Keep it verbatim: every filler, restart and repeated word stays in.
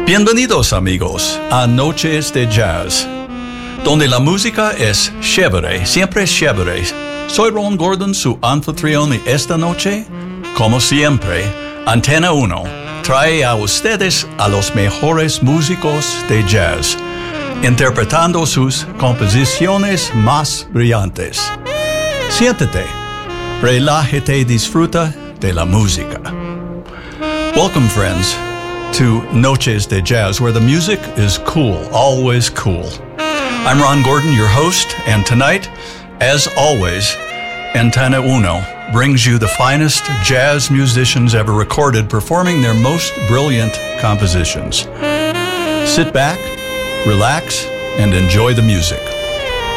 Bienvenidos amigos a Noches de Jazz, donde la música es chévere, siempre es chévere. Soy Ron Gordon, su anfitrión, y esta noche, como siempre, Antena uno trae a ustedes a los mejores músicos de jazz, interpretando sus composiciones más brillantes. Siéntate, relájate y disfruta de la música. Welcome, friends, to Noches de Jazz, where the music is cool, always cool. I'm Ron Gordon, your host, and tonight, as always, Antena uno brings you the finest jazz musicians ever recorded performing their most brilliant compositions. Sit back, relax, and enjoy the music.